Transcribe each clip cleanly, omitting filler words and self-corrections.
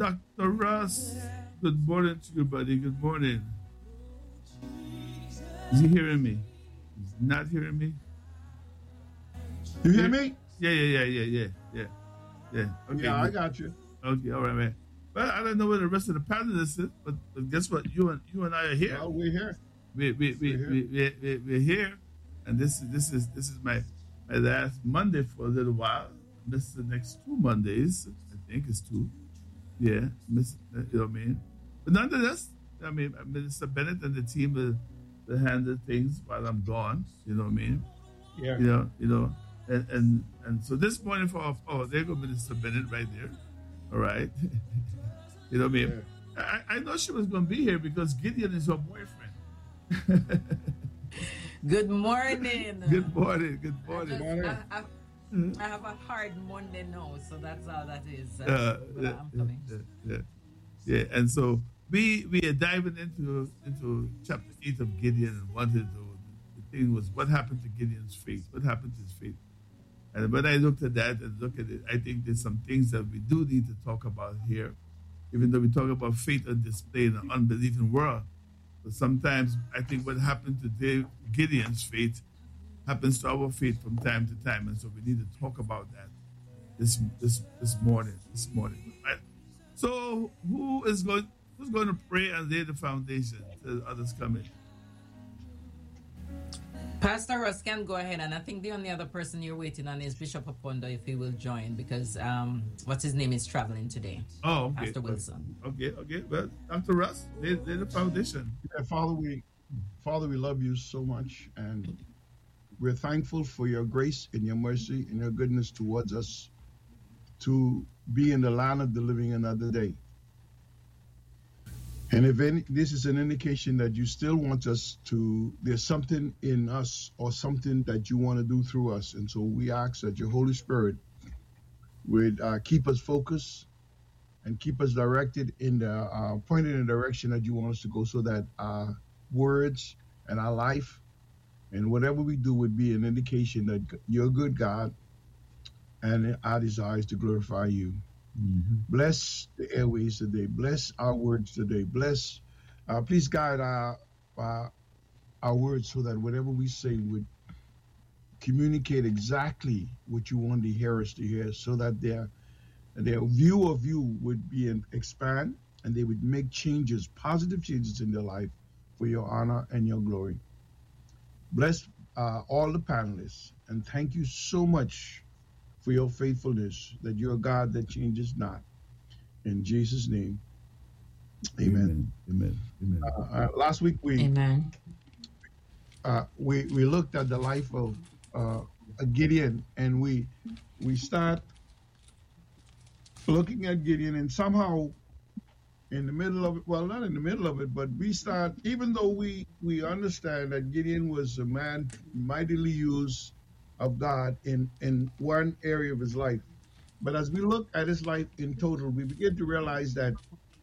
Dr. Russ, good morning to you, buddy. Good morning. Is he hearing me? He's not hearing me? You hear me? Yeah. Okay, Yeah, I good. got you. Okay, all right, man. Well, I don't know where the rest of the panelists is, but guess what? You and I are here. Well, we're here. We're here, and this is my last Monday for a little while. Miss the next 2 Mondays. I think it's two. Yeah, miss. You know what I mean? But nonetheless, I mean, Minister Bennett and the team will handle things while I'm gone. You know what I mean? Yeah. And so this morning there go Minister Bennett right there. All right. You know what I mean? Yeah. I know she was going to be here because Gideon is her boyfriend. Good morning. Good morning. Good morning. I have a hard Monday now, so that's all that is. I'm coming. Yeah. And so we are diving into chapter 8 of Gideon and wanted to. The thing was, what happened to Gideon's faith? What happened to his faith? And when I looked at that and look at it, I think there's some things that we do need to talk about here, even though we talk about faith on display in an unbelieving world. But sometimes I think what happened to Gideon's faith happens to our faith from time to time, and so we need to talk about that this morning. Right? So who's going to pray and lay the foundation till others come in? Pastor Russ can go ahead, and I think the only other person you're waiting on is Bishop Apondo, if he will join, because what's his name is traveling today. Oh, okay. Pastor Wilson. Okay. Well, Dr. Russ, lay the foundation. Yeah, Father, we love you so much, and we're thankful for your grace and your mercy and your goodness towards us to be in the land of the living another day. And if this is an indication that you still want us to, there's something in us or something that you want to do through us. And so we ask that your Holy Spirit would keep us focused and keep us directed pointed in the direction that you want us to go, so that our words and our life and whatever we do would be an indication that you're a good God, and our desire is to glorify you. Mm-hmm. Bless the airways today. Bless our words today. Please guide our words so that whatever we say would communicate exactly what you want to hear us to hear, so that their view of you would be expand, and they would make changes, positive changes in their life for your honor and your glory. Bless all the panelists, and thank you so much for your faithfulness, that you're a God that changes not. In Jesus' name, amen. Last week we looked at the life of Gideon, and we start looking at Gideon, and somehow in the middle of it, well, not in the middle of it, but we start, even though we understand that Gideon was a man mightily used of God in one area of his life. But as we look at his life in total, we begin to realize that,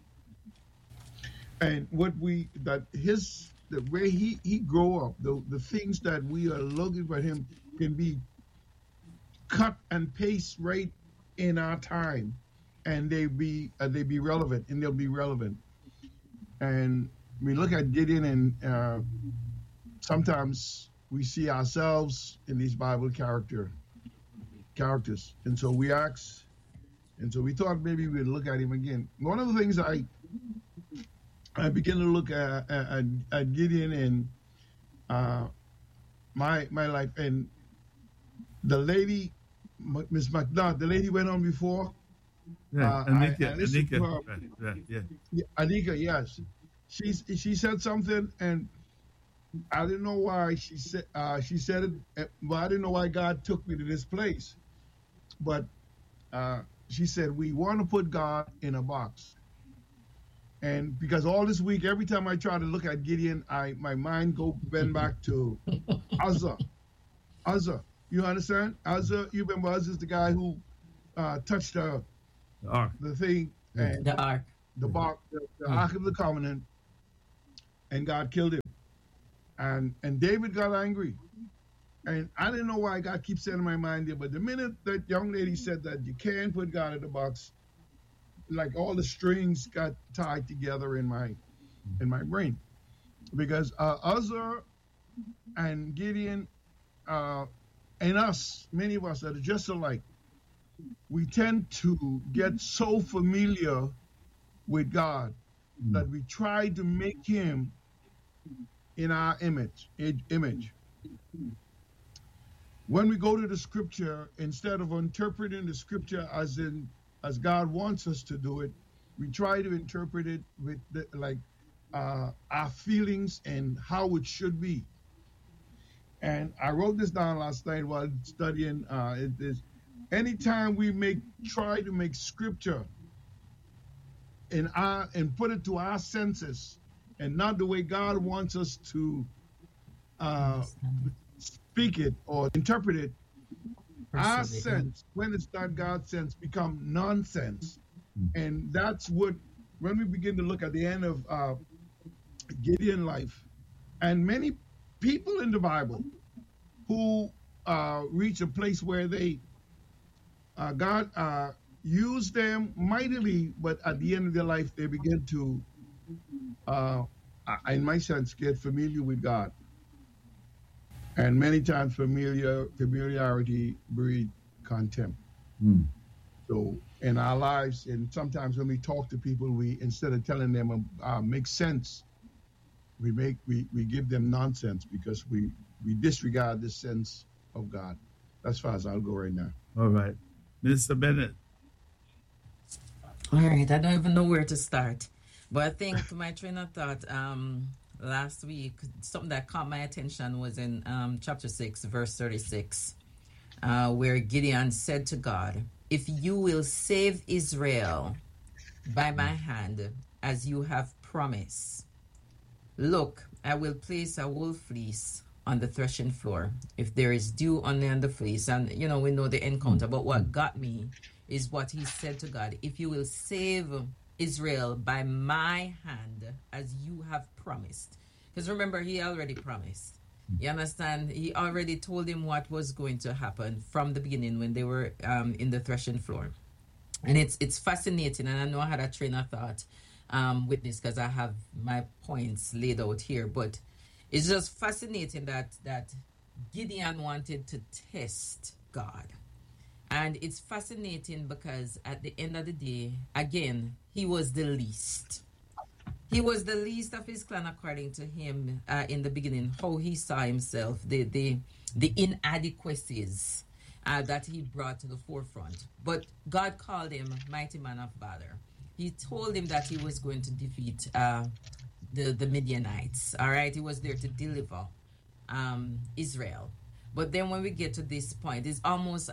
and the way he grew up, the things that we are looking for him can be cut and paste right in our time, and they be relevant, and they'll be relevant. And we look at Gideon, and sometimes we see ourselves in these Bible characters. And so we ask, and so we thought maybe we'd look at him again. One of the things I began to look at Gideon in my life, and the lady, Miss McDonald, the lady went on before. Yeah, Anika. Anika, yes. She said something, and I didn't know why she said it. Well, I didn't know why God took me to this place. But she said, we want to put God in a box. And because all this week, every time I try to look at Gideon, my mind bend back to Uzzah. You understand? Uzzah, you remember Uzzah is the guy who touched the thing. And the ark. The Ark of the Covenant. And God killed him. And David got angry. And I didn't know why God keeps saying in my mind there, but the minute that young lady said that you can't put God in the box, like all the strings got tied together in my brain, because Uzzah and Gideon, and us, many of us that are just alike, we tend to get so familiar with God that we try to make him in our image. When we go to the scripture, instead of interpreting the scripture as God wants us to do it, we try to interpret it with our feelings and how it should be. And I wrote this down last night while studying. Anytime we try to make scripture and put it to our senses, and not the way God wants us to speak it or interpret it, our sense, when it's not God's sense, become nonsense. And that's what, when we begin to look at the end of Gideon's life, and many people in the Bible who reach a place where God used them mightily, but at the end of their life, they begin to, in my sense, get familiar with God. And many times familiarity breeds contempt. So in our lives, and sometimes when we talk to people, we, instead of telling them make sense, we give them nonsense, because we disregard the sense of God. As far as I'll go right now. All right. Minister Bennett. All right. I don't even know where to start. But I think my train of thought last week, something that caught my attention was in chapter 6, verse 36, where Gideon said to God, "If you will save Israel by my hand, as you have promised, look, I will place a wool fleece on the threshing floor, if there is dew only on the fleece." And, we know the encounter. But what got me is what he said to God: "If you will save Israel by my hand, as you have promised." Because remember, he already promised. You understand? He already told him what was going to happen from the beginning when they were in the threshing floor. And it's fascinating. And I know I had a train of thought with this, because I have my points laid out here. But it's just fascinating that Gideon wanted to test God. And it's fascinating because at the end of the day, again, he was the least. He was the least of his clan, according to him in the beginning, how he saw himself, the inadequacies that he brought to the forefront. But God called him mighty man of valor. He told him that he was going to defeat the Midianites. All right, he was there to deliver Israel. But then when we get to this point, it's almost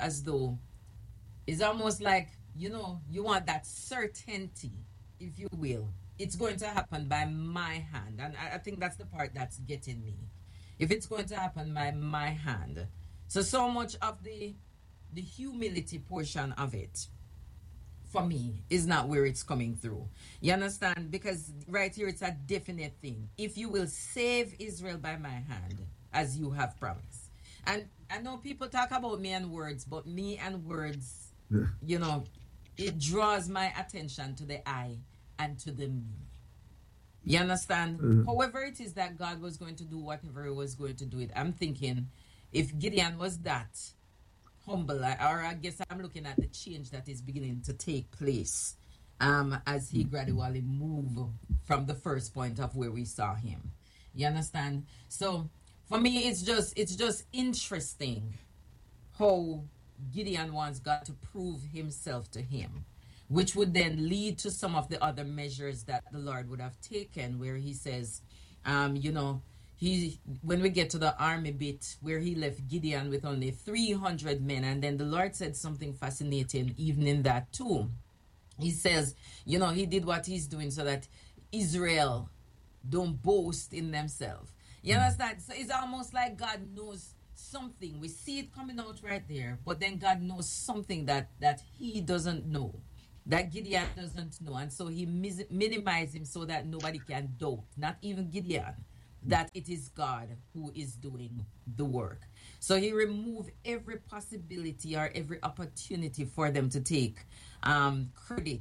like, you want that certainty, if you will. It's going to happen by my hand. And I think that's the part that's getting me. If it's going to happen by my hand. So much of the humility portion of it, for me, is not where it's coming through. You understand? Because right here, it's a definite thing. If you will save Israel by my hand, as you have promised. And I know people talk about me and words, but me and words, it draws my attention to the I and to the me. You understand? However it is that God was going to do whatever he was going to do it, I'm thinking, if Gideon was that humble, or I guess I'm looking at the change that is beginning to take place as he gradually moved from the first point of where we saw him. You understand? So for me, it's just interesting how Gideon wants God to prove himself to him, which would then lead to some of the other measures that the Lord would have taken, where he says, when we get to the army bit where he left Gideon with only 300 men, and then the Lord said something fascinating even in that too. He says, he did what he's doing so that Israel don't boast in themselves. You understand? So it's almost like God knows something. We see it coming out right there, but then God knows something that he doesn't know, that Gideon doesn't know. And so he minimizes him so that nobody can doubt, not even Gideon, that it is God who is doing the work. So he removed every possibility or every opportunity for them to take credit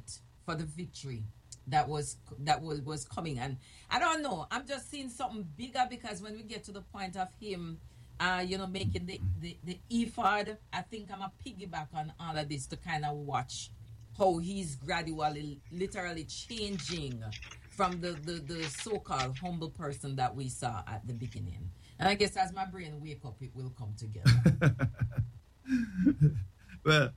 for the victory that was coming. And I don't know, I'm just seeing something bigger, because when we get to the point of him making the ephod, I think I'm a piggyback on all of this to kind of watch how he's gradually literally changing from the so-called humble person that we saw at the beginning. And I guess as my brain wake up, it will come together. Well,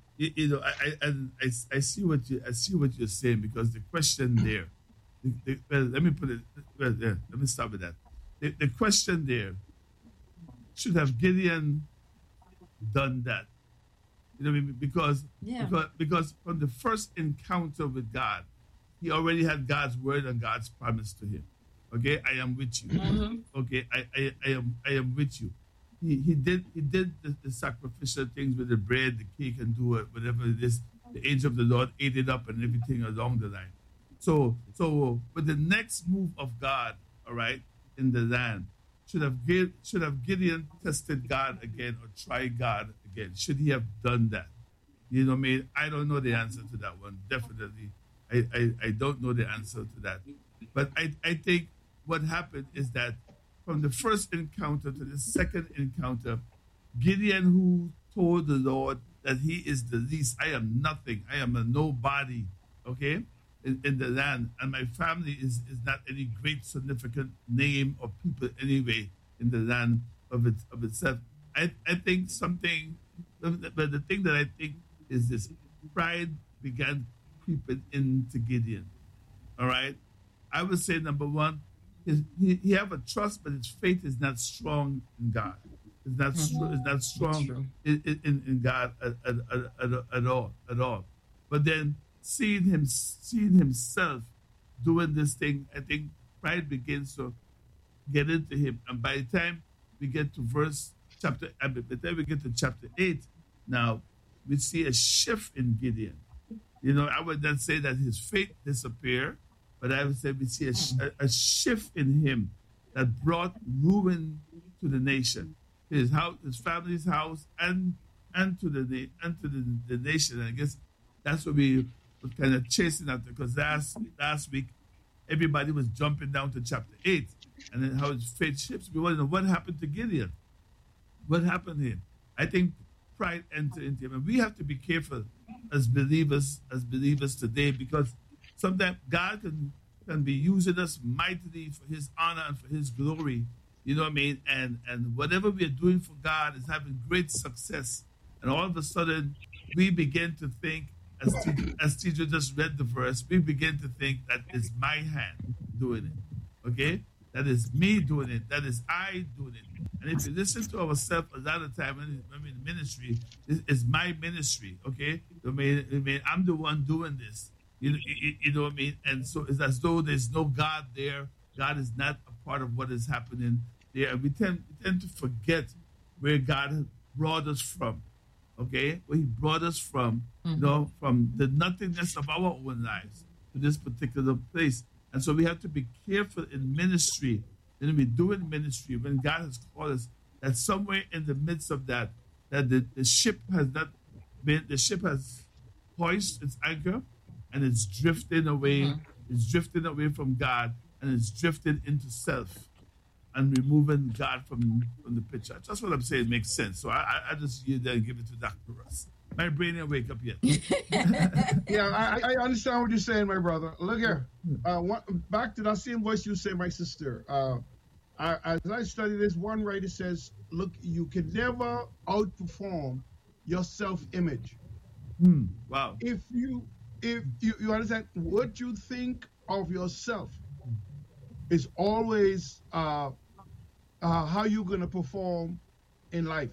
I see what you're saying, because the question there, well, let me put it. Well, yeah, let me start with that. The question there, should have Gideon done that? You know what I mean? Because from the first encounter with God, he already had God's word and God's promise to him. Okay, I am with you. Mm-hmm. Okay, I am with you. He did the sacrificial things with the bread, the cake, and do it, whatever it is. The angel of the Lord ate it up and everything along the line. So with the next move of God, all right, in the land, should have Gideon tested God again or tried God again? Should he have done that? You know what I mean? I don't know the answer to that one. Definitely, I don't know the answer to that. But I think what happened is that from the first encounter to the second encounter, Gideon, who told the Lord that he is the least, I am nothing, I am a nobody, okay, in the land, and my family is not any great significant name or people anyway in the land of itself. I think something, but the thing that I think is this: pride began creeping into Gideon. All right, I would say number one, he have a trust, but his faith is not strong in God. It's not strong in God at all. But then seeing himself doing this thing, I think pride begins to get into him. And by the time we get to chapter 8, now we see a shift in Gideon. You know, I would not say that his faith disappeared, but I would say we see a shift in him that brought ruin to the nation, his house, his family's house, and to the nation. And I guess that's what we were kind of chasing after, because last week everybody was jumping down to chapter 8, and then how his faith shifts. We want to know what happened to Gideon. What happened to him? I think pride entered into him, and we have to be careful as believers today, because sometimes God can be using us mightily for his honor and for his glory. You know what I mean? And whatever we are doing for God is having great success. And all of a sudden, we begin to think, as teacher just read the verse, we begin to think that it's my hand doing it. Okay? That is me doing it. That is I doing it. And if you listen to ourselves a lot of time when we're in ministry, it's my ministry. Okay? I mean, I'm the one doing this. You know what I mean? And so it's as though there's no God there. God is not a part of what is happening there. And we tend to forget where God brought us from. Okay? Where he brought us from, you know, from the nothingness of our own lives to this particular place. And so we have to be careful in ministry, when we do in ministry, when God has called us, that somewhere in the midst of that the ship has hoisted its anchor, and it's drifting away. It's drifting away from God, and it's drifting into self, and removing God from the picture. That's what I'm saying makes sense. So I just give it to Dr. Russ. My brain didn't wake up yet. Yeah, I understand what you're saying, my brother. Look here. Back to that same voice you say, my sister. As I study this, one writer says, look, you can never outperform your self-image. Wow. If you understand, what you think of yourself is always how you're going to perform in life.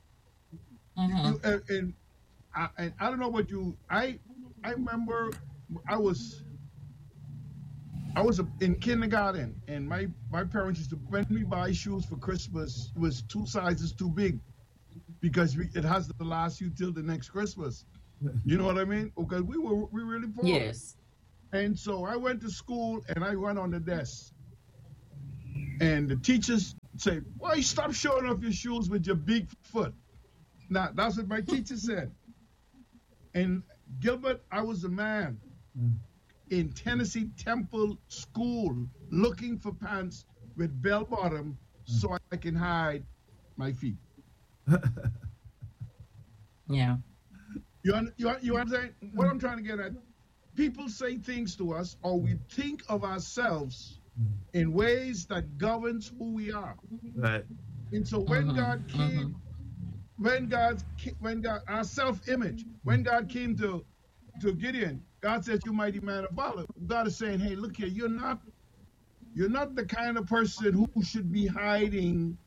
And I don't know what you. I remember I was in kindergarten, and my parents used to, when we buy shoes for Christmas, it was 2 sizes too big, because it has to last you till the next Christmas. You know what I mean? Because we really poor. Yes. And so I went to school, and I went on the desk, and the teachers say, "Why stop showing off your shoes with your big foot?" Now that's what my teacher said. And Gilbert, I was a man. in Tennessee Temple School looking for pants with bell bottom so I can hide my feet. Yeah. You understand what I'm trying to get at? People say things to us, or we think of ourselves in ways that governs who we are. Right. And so when God came, when God, our self-image, when God came to Gideon, God says, "You mighty man of valor." God is saying, "Hey, look here, you're not the kind of person who should be hiding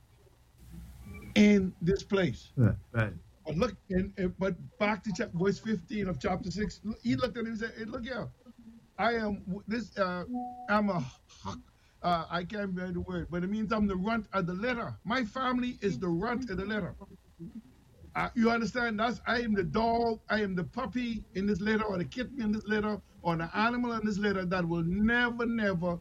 in this place." Right. But look, but back to verse 15 of chapter 6. He looked at him and said, "Hey, look here, I am this. I'm a. I can't remember the word, but it means I'm the runt of the litter. My family is the runt of the litter. You understand? I am the dog. I am the puppy in this litter, or the kitten in this litter, or the animal in this litter that will never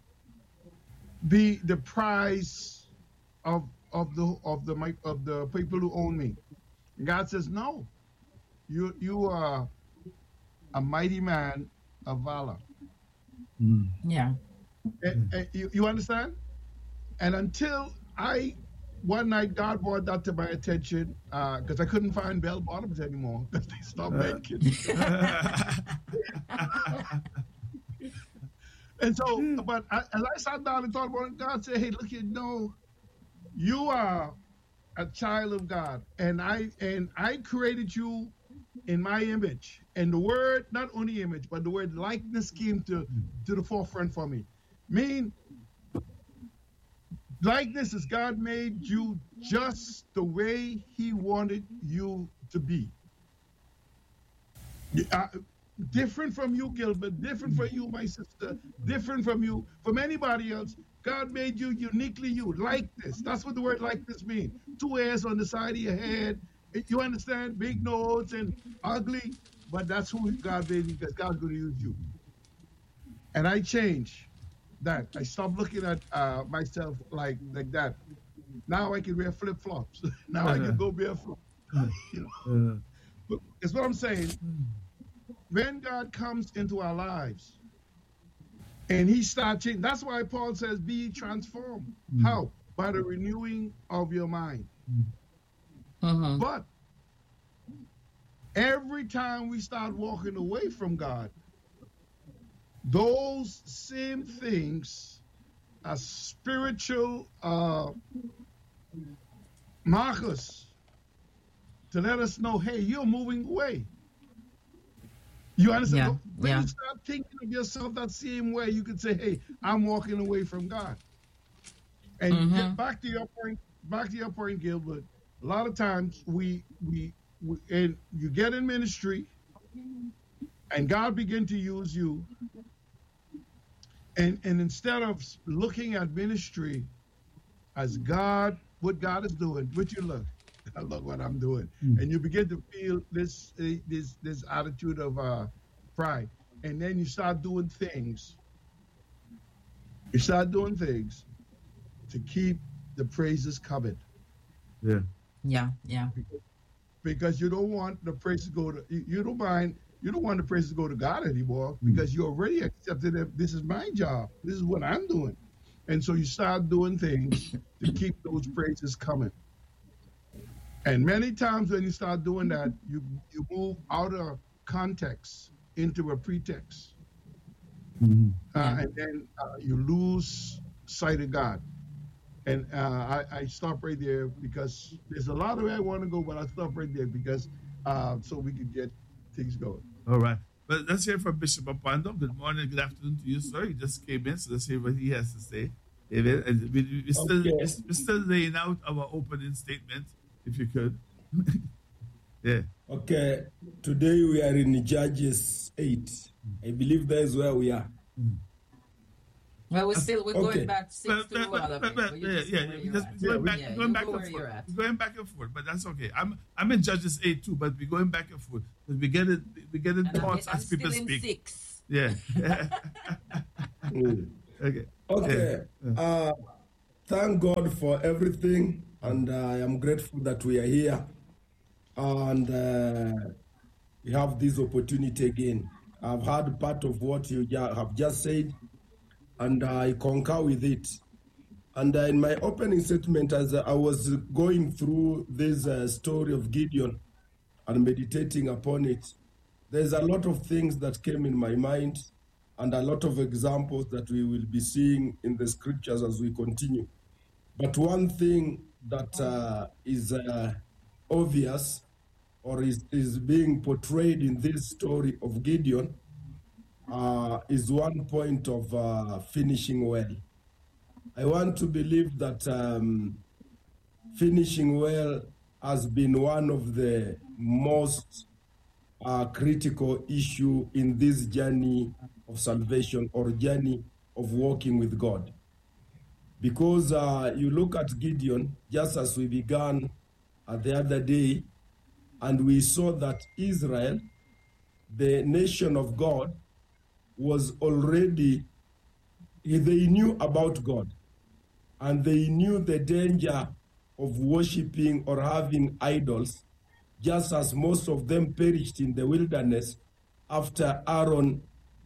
be the prize of the people who own me." God says, "No, you are a mighty man of valor." Yeah. And you understand? And until one night God brought that to my attention because I couldn't find bell bottoms anymore because they stopped making. And so, but as I sat down and thought about it, God said, "Hey, look, you are a child of God, and I created you in my image." And the word, not only image, but the word likeness came to the forefront for me. Likeness is God made you just the way He wanted you to be. Different from you, Gilbert, different from you, my sister, different from you, from anybody else. God made you uniquely you, likeness. That's what the word likeness means. 2 hairs on the side of your head. You understand? Big nose and ugly, but that's who God made you because God's going to use you. And I changed that. I stopped looking at myself like that. Now I can wear flip-flops. Now I can go barefoot. But it's what I'm saying. When God comes into our lives and He starts changing, that's why Paul says, "Be transformed." How? By the renewing of your mind. But every time we start walking away from God, those same things are spiritual markers to let us know, hey, you're moving away. You understand? When you start thinking of yourself that same way, you could say, hey, I'm walking away from God. And get back to your point, Gilbert. A lot of times we and you get in ministry and God begin to use you. And instead of looking at ministry as God, what God is doing, what you look what I'm doing. And you begin to feel this attitude of pride. And then you start doing things. You start doing things to keep the praises covered. Yeah. Because you don't want the praise to go to, you don't want the praise to go to God anymore because you already accepted that this is my job. This is what I'm doing. And so you start doing things to keep those praises coming. And many times when you start doing that, you move out of context into a pretext. And then you lose sight of God. And I stop right there because there's a lot of way I want to go, but I stop right there because so we can get things going. All right. But let's hear from Bishop Apando. Good morning, good afternoon to you, sir. He just came in, so let's hear what he has to say. We're still laying out our opening statement, if you could. Yeah. Okay. Today we are in Judges 8. I believe that is where we are. Well, we're going back 6 to all of it. Going back and forth, but that's okay. I'm in Judges 8 too, but we're going back and forth. We getting thoughts as people speak. 6. Yeah. Okay. Thank God for everything, and I am grateful that we are here, and we have this opportunity again. I've heard part of what you have just said, and I concur with it. And in my opening statement, as I was going through this story of Gideon and meditating upon it, there's a lot of things that came in my mind and a lot of examples that we will be seeing in the scriptures as we continue. But one thing that is obvious or is being portrayed in this story of Gideon is one point of finishing well. I want to believe that finishing well has been one of the most critical issue in this journey of salvation or journey of walking with God. Because you look at Gideon, just as we began the other day, and we saw that Israel, the nation of God, was already, they knew about God, and they knew the danger of worshiping or having idols, just as most of them perished in the wilderness after Aaron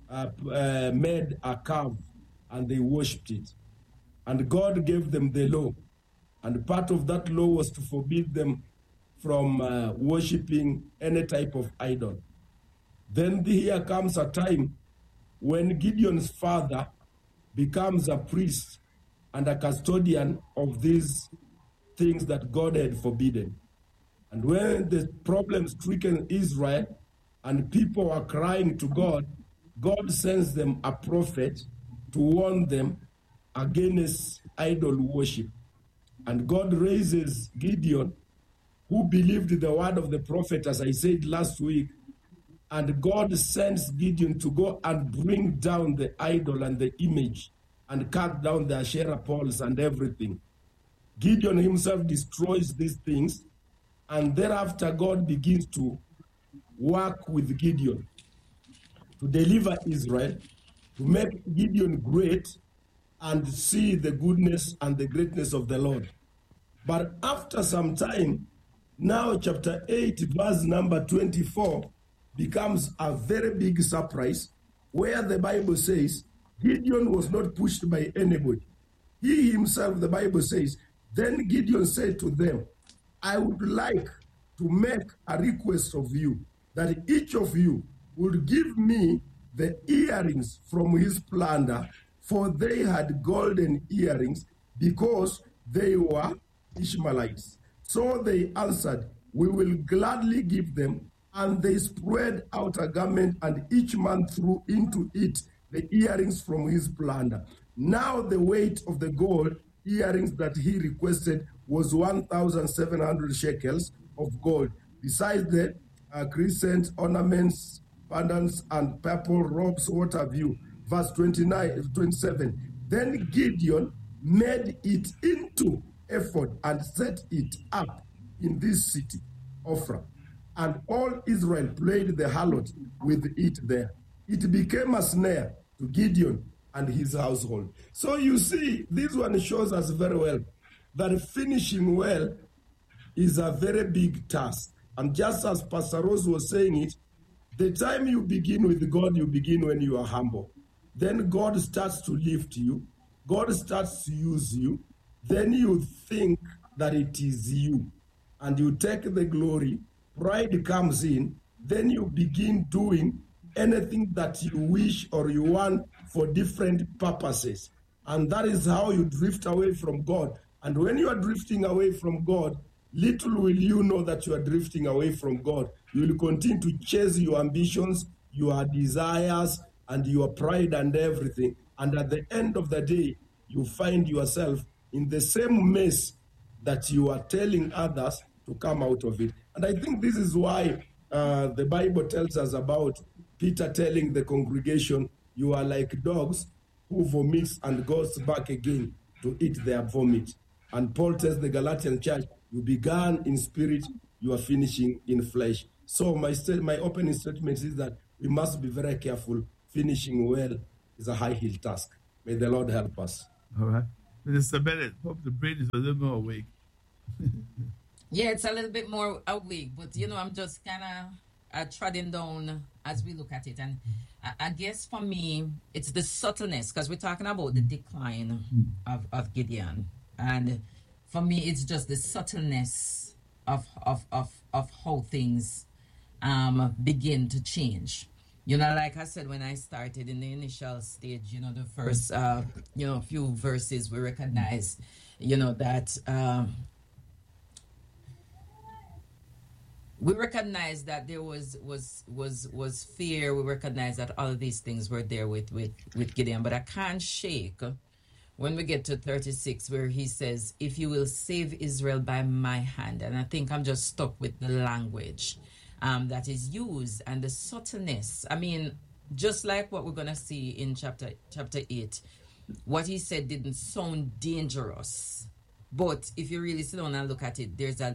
made a calf and they worshipped it. And God gave them the law, and part of that law was to forbid them from worshiping any type of idol. Then here comes a time when Gideon's father becomes a priest and a custodian of these things that God had forbidden. And when the problem stricken Israel and people are crying to God, God sends them a prophet to warn them against idol worship. And God raises Gideon, who believed the word of the prophet, as I said last week, and God sends Gideon to go and bring down the idol and the image and cut down the Asherah poles and everything. Gideon himself destroys these things, and thereafter God begins to work with Gideon to deliver Israel, to make Gideon great and see the goodness and the greatness of the Lord. But after some time, now chapter 8, verse number 24, becomes a very big surprise, where the Bible says Gideon was not pushed by anybody. He himself, the Bible says, then Gideon said to them, I would like to make a request of you, that each of you would give me the earrings from his plunder, for they had golden earrings, because they were Ishmaelites. So they answered, we will gladly give them. And they spread out a garment, and each man threw into it the earrings from his plunder. Now the weight of the gold earrings that he requested was 1,700 shekels of gold, besides the crescent ornaments, pendants, and purple robes, what have you. Verse 27. Then Gideon made it into ephod and set it up in this city, Ophrah. And all Israel played the harlot with it there. It became a snare to Gideon and his household. So you see, this one shows us very well that finishing well is a very big task. And just as Pastor Rose was saying it, the time you begin with God, you begin when you are humble. Then God starts to lift you. God starts to use you. Then you think that it is you. And you take the glory. Pride comes in, then you begin doing anything that you wish or you want for different purposes. And that is how you drift away from God. And when you are drifting away from God, little will you know that you are drifting away from God. You will continue to chase your ambitions, your desires, and your pride and everything. And at the end of the day, you find yourself in the same mess that you are telling others to come out of it. And I think this is why the Bible tells us about Peter telling the congregation, you are like dogs who vomits and goes back again to eat their vomit. And Paul tells the Galatian church, you began in spirit, you are finishing in flesh. So my opening statement is that we must be very careful. Finishing well is a high heel task. May the Lord help us. All right. Minister Bennett, hope the brain is a little more awake. Yeah, it's a little bit more awake, but I'm just kind of treading down as we look at it. And I guess for me, it's the subtleness, because we're talking about the decline of Gideon. And for me, it's just the subtleness of how things begin to change. You know, like I said, when I started in the initial stage, you know, the first, few verses, we recognize, you know, that we recognize that there was fear. We recognize that all of these things were there with Gideon. But I can't shake when we get to 36, where he says, if you will save Israel by my hand. And I think I'm just stuck with the language that is used and the subtleness. I mean, just like what we're going to see in chapter 8, what he said didn't sound dangerous. But if you really sit down and look at it, there's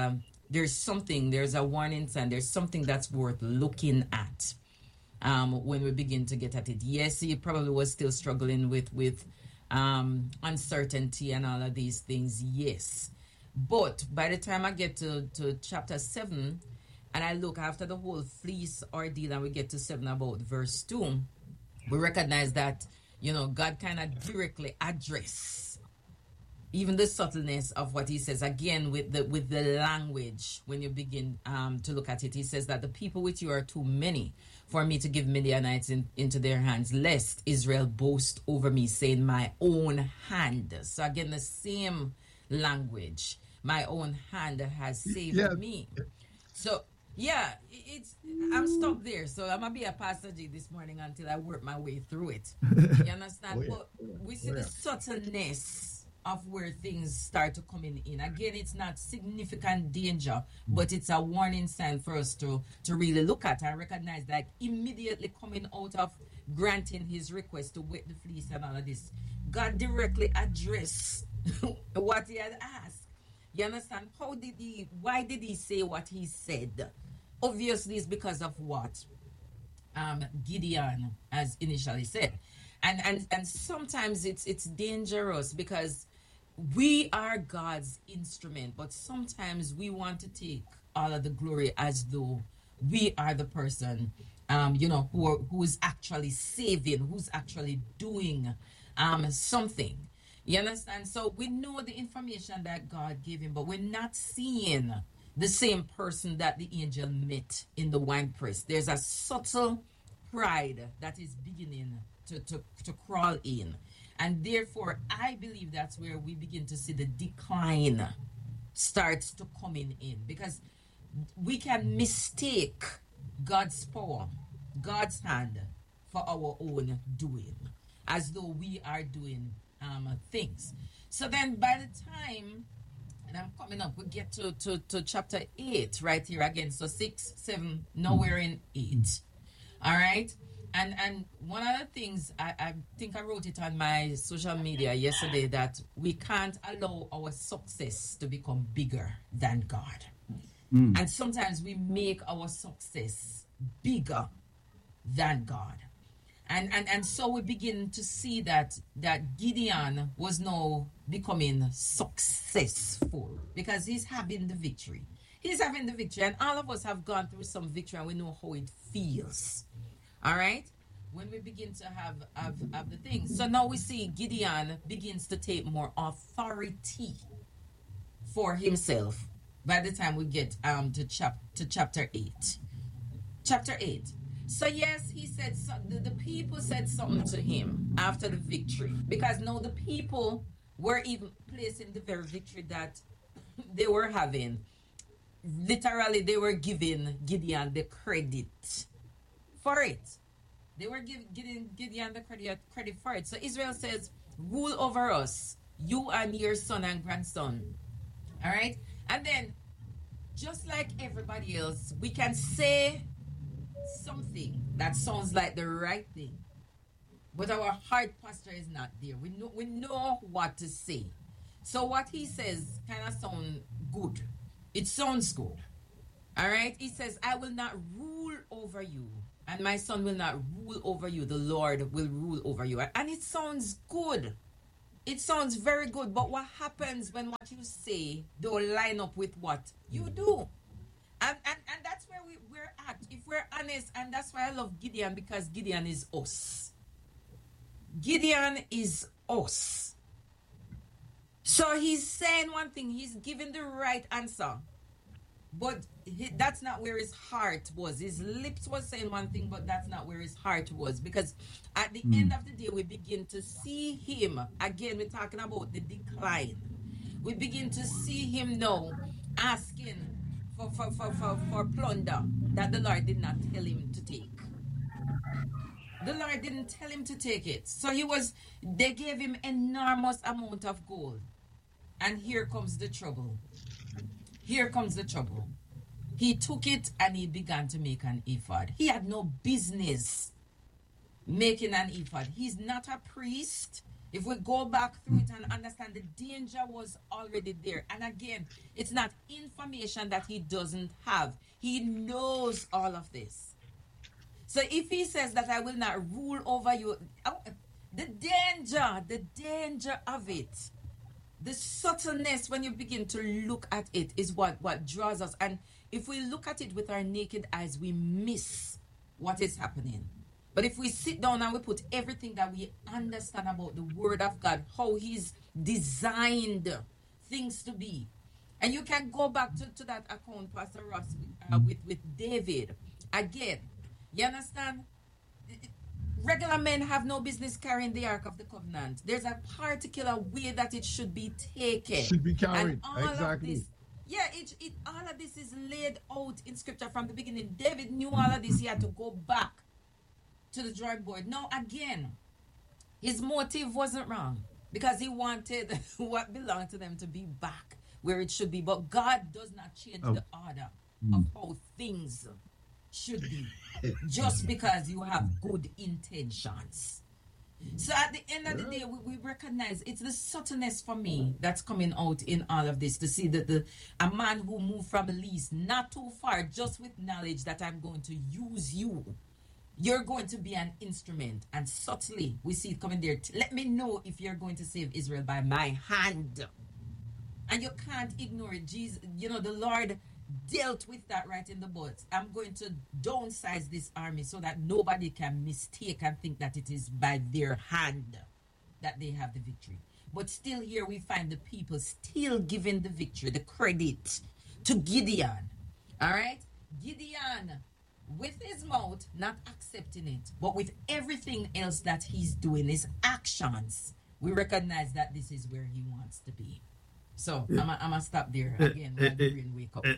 a warning sign, there's something that's worth looking at when we begin to get at it. Yes, he probably was still struggling with uncertainty and all of these things, yes. But by the time I get to chapter 7, and I look after the whole fleece ordeal, and we get to 7 about verse 2, we recognize that, you know, God kind of directly address even the subtleness of what he says, again with the language. When you begin to look at it, he says that the people with you are too many for me to give Midianites into their hands, lest Israel boast over me, saying, my own hand. So again, the same language, my own hand has saved me. So yeah, I'm stuck there. So I'm gonna be a Pastor G this morning until I work my way through it. You understand? But we see the subtleness of where things start to come in. Again, it's not significant danger, but it's a warning sign for us to really look at and recognize that immediately coming out of granting his request to wet the fleece and all of this, God directly addressed what he had asked. You understand? Why did he say what he said? Obviously, it's because of what Gideon has initially said. And sometimes it's dangerous because we are God's instrument, but sometimes we want to take all of the glory as though we are the person, who is actually saving, who's actually doing something. You understand? So we know the information that God gave him, but we're not seeing the same person that the angel met in the winepress. There's a subtle pride that is beginning to crawl in. And therefore, I believe that's where we begin to see the decline starts to come in, because we can mistake God's power, God's hand, for our own doing, as though we are doing things. So then by the time, and I'm coming up, we get to chapter 8 right here again. So 6, 7, now we're in 8. All right? And one of the things, I think I wrote it on my social media yesterday, that we can't allow our success to become bigger than God. And sometimes we make our success bigger than God. And so we begin to see that Gideon was now becoming successful because he's having the victory. He's having the victory, and all of us have gone through some victory, and we know how it feels. All right? When we begin to have the things. So now we see Gideon begins to take more authority for himself by the time we get to chapter 8. Chapter 8. So yes, he said, the people said something to him after the victory, because now the people were even placing the very victory that they were having. Literally, they were giving Gideon the credit for it. They were giving Gideon the credit for it. So Israel says, rule over us, you and your son and grandson. All right? And then, just like everybody else, we can say something that sounds like the right thing, but our heart posture is not there. We know what to say. So what he says kind of sounds good. It sounds good. All right? He says, I will not rule over you, and my son will not rule over you. The Lord will rule over you. And it sounds good. It sounds very good. But what happens when what you say don't line up with what you do? And that's where we're at. If we're honest, and that's why I love Gideon, because Gideon is us. Gideon is us. So he's saying one thing, he's giving the right answer, but that's not where his heart was. His lips was saying one thing, but that's not where his heart was, because at the end of the day, we begin to see him, again, we're talking about the decline. We begin to see him now asking for plunder that the Lord did not tell him to take. The Lord didn't tell him to take it. So they gave him enormous amount of gold. And here comes the trouble. Here comes the trouble. He took it and he began to make an ephod. He had no business making an ephod. He's not a priest. If we go back through it and understand, the danger was already there. And again, it's not information that he doesn't have. He knows all of this. So if he says that I will not rule over you, the danger of it, the subtleness when you begin to look at it is what draws us. And if we look at it with our naked eyes, we miss what is happening. But if we sit down and we put everything that we understand about the Word of God, how He's designed things to be, and you can go back to that account, Pastor Ross, with David. Again, you understand? Regular men have no business carrying the Ark of the Covenant. There's a particular way that it should be taken. Should be carried. And all Exactly. of this, all of this is laid out in Scripture from the beginning. David knew all of this. He had to go back to the drawing board. Now, again, his motive wasn't wrong, because he wanted what belonged to them to be back where it should be. But God does not change the order of how things should be just because you have good intentions. So at the end of the day, we recognize it's the subtleness for me that's coming out in all of this, to see that a man who moved from the least, not too far, just with knowledge that I'm going to use you. You're going to be an instrument, and subtly we see it coming there. Let me know if you're going to save Israel by my hand. And you can't ignore it. Jesus, the Lord dealt with that right in the bud. I'm going to downsize this army so that nobody can mistake and think that it is by their hand that they have the victory. But still here we find the people still giving the victory, the credit, to Gideon. All right? Gideon, with his mouth, not accepting it, but with everything else that he's doing, his actions, we recognize that this is where he wants to be. So I'm gonna stop there again. When the brain wake up.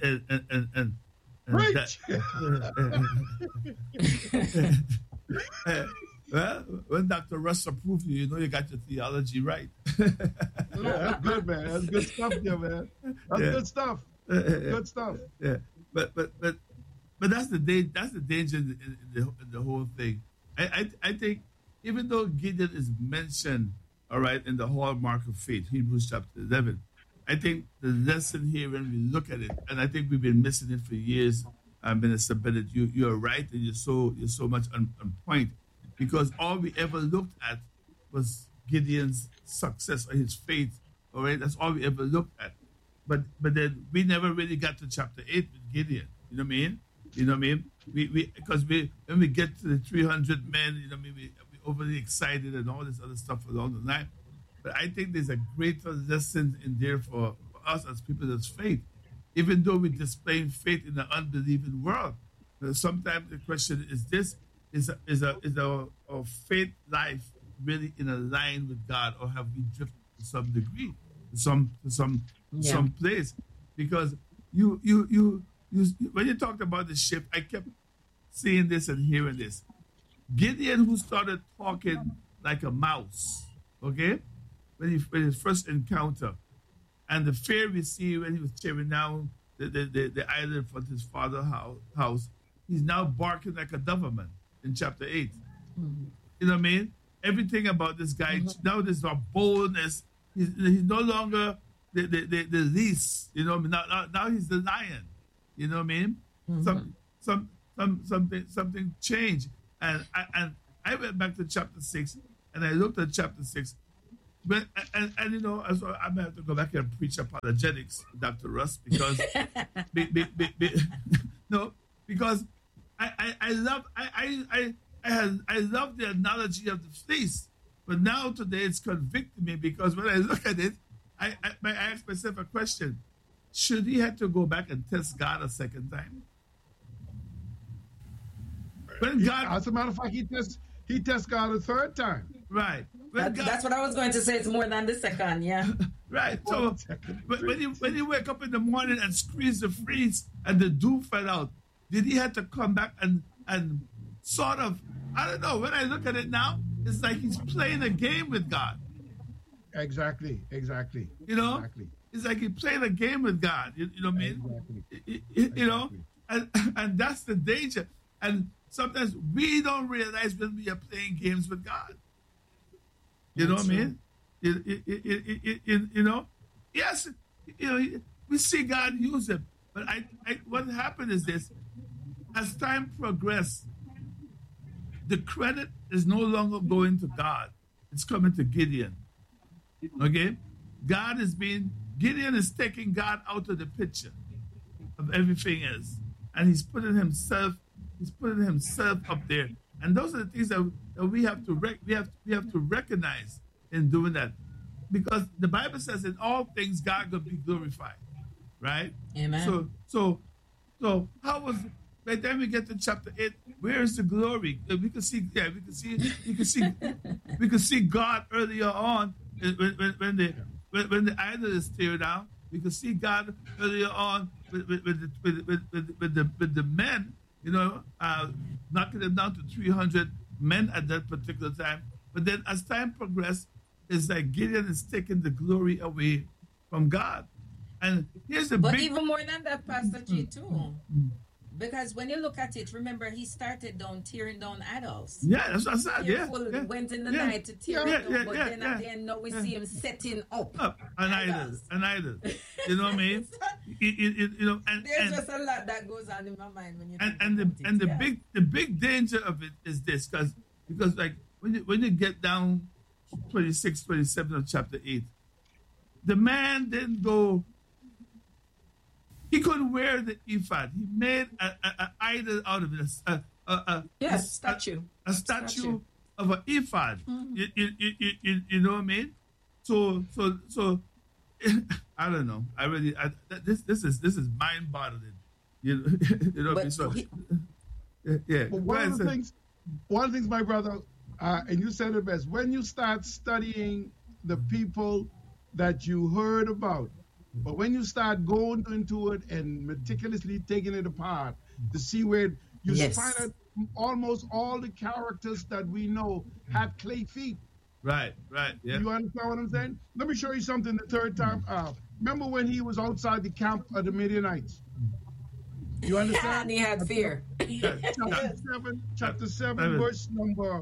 Well, when Dr. Russ approved you, you got your theology right. That's good, man. That's good stuff there, man. That's good stuff. Good stuff. Yeah, but that's the danger in the whole thing. I think even though Gideon is mentioned, all right, in the hallmark of faith, Hebrews chapter 11, I think the lesson here when we look at it, and I think we've been missing it for years, Minister Bennett, you're right, and you're so much on point, because all we ever looked at was Gideon's success or his faith, all right? That's all we ever looked at. But then we never really got to chapter 8 with Gideon. You know what I mean? You know what I mean? Because when we get to the 300 men, you know what I mean, we're overly excited and all this other stuff along the line. But I think there's a greater lesson in there for us as people of faith. Even though we're displaying faith in the unbelieving world, sometimes the question is this: is our faith life really in a line with God, or have we drifted to some degree, to some place? Because you when you talked about the ship, I kept seeing this and hearing this. Gideon, who started talking like a mouse, okay, when his first encounter, and the fear we see when he was tearing down the island from his father's house, he's now barking like a doberman in chapter 8. Mm-hmm. You know what I mean? Everything about this guy, now there's a boldness. He's no longer the least, you know. Now he's the lion. You know what I mean? Mm-hmm. Something changed, and I went back to chapter 6, and I looked at chapter 6, but and you know, so I'm gonna have to go back and preach apologetics, Dr. Russ, because because I love the analogy of the fleece, but now today it's convicting me because when I look at it, I ask myself a question: should he have to go back and test God a second time? When God, as a matter of fact, he tests God a third time. Right. That's what I was going to say. It's more than the second, yeah. Right. So when you wake up in the morning and squeeze the freeze and the dew fell out, did he have to come back and sort of, I don't know, when I look at it now, it's like he's playing a game with God. Exactly. You know? Exactly. It's like he's playing a game with God. You know what I mean? Exactly. You know? And that's the danger. And sometimes we don't realize when we are playing games with God. You know what I mean? You know? Yes, you know, we see God use him. But what happened is this. As time progressed, the credit is no longer going to God. It's coming to Gideon. Okay? Gideon is taking God out of the picture of everything else. And he's putting himself up there. And those are the things that we have to recognize in doing that. Because the Bible says in all things God will be glorified. Right? Amen. So how was by the time we get to chapter 8, where is the glory? We can see God earlier on when the idol is teared down. We can see God earlier on with the men, you know, knocking them down to 300 men at that particular time. But then as time progressed, it's like Gideon is taking the glory away from God. And here's the But even more than that, Pastor G, too. Because when you look at it, remember, he started tearing down idols. Yeah, that's what I said. Yeah. Went in the night to tear it down, but then at the end, now we see him setting up an idol. You know what I mean? You know, there's just a lot that goes on in my mind when you the big danger of it is this, because like when you get down 26, 27 of chapter 8, the man didn't go. He couldn't wear the ephod. He made an idol out of it. A statue of an ephod. Mm-hmm. You know what I mean? So I don't know. This is mind-boggling. You know what I mean? So yeah. But one of the things, my brother, and you said it best. When you start studying the people that you heard about, but when you start going into it and meticulously taking it apart to see where you find out almost all the characters that we know had clay feet. Right, yeah. You understand what I'm saying? Let me show you something the third time. Remember when he was outside the camp of the Midianites? You understand? And he had fear. Chapter 7, verse number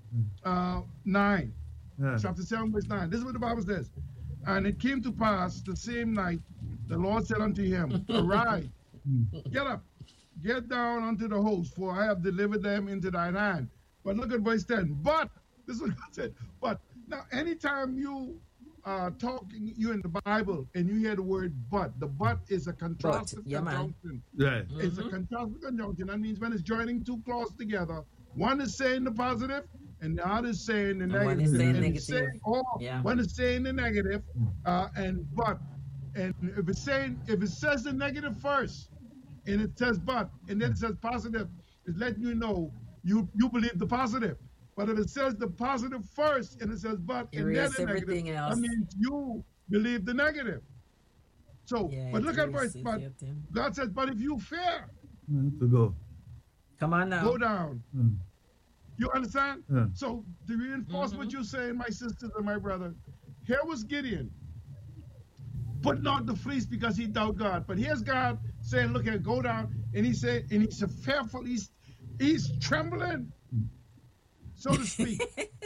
9. Yeah. Chapter 7, verse 9. This is what the Bible says. And it came to pass the same night, the Lord said unto him, Arise, get up, get down unto the host, for I have delivered them into thine hand. But look at verse 10. But, this is what God said, but. Now, anytime you talking, you in the Bible, and you hear the word but, the but is a contrastive conjunction. Right. It's a contrastive conjunction. That means when it's joining two clauses together, one is saying the positive, and the other is saying the negative. One is saying negative. One is saying the negative, and if it says the negative first, and it says but, and then it says positive, it's letting you know you believe the positive. But if it says the positive first, and it says but, and then the negative, that means you believe the negative. So, but look at verse, but God says, but if you fear, to go. Come on now. Go down. You understand? Yeah. So to reinforce what you're saying, my sisters and my brother, here was Gideon, putting out the fleece because he doubted God. But here's God saying, look here, go down. And he said, and he's fearful, he's trembling, so to speak.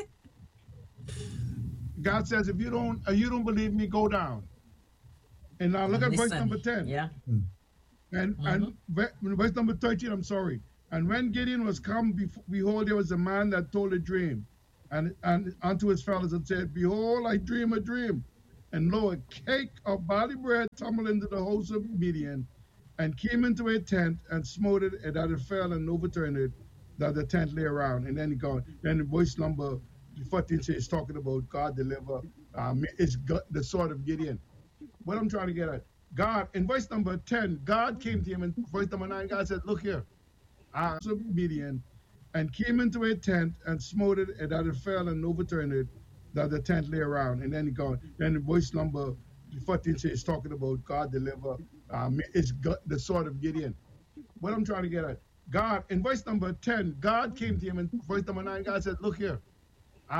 God says, if you don't believe me, go down. And now look at verse number 10. Yeah. And verse number 13, I'm sorry. And when Gideon was come, behold, there was a man that told a dream, and unto his fellows and said, behold, I dream a dream. And lo, a cake of barley bread tumbled into the host of Midian. and came into a tent and smote it, and that it fell and overturned it, that the tent lay around. And then he gone. Then the voice number 14 says talking about God deliver. It's the sword of Gideon. What I'm trying to get at, God in verse number 10, God came to him in verse number 9. God said, "Look here, I was obedient and came into a tent and smote it, and that it fell and overturned it, that the tent lay around." And then he gone. Then the voice number 14 says talking about God deliver. It's the sword of Gideon. What I'm trying to get at, God in verse number 10, God came to him in verse number 9. God said, "Look here,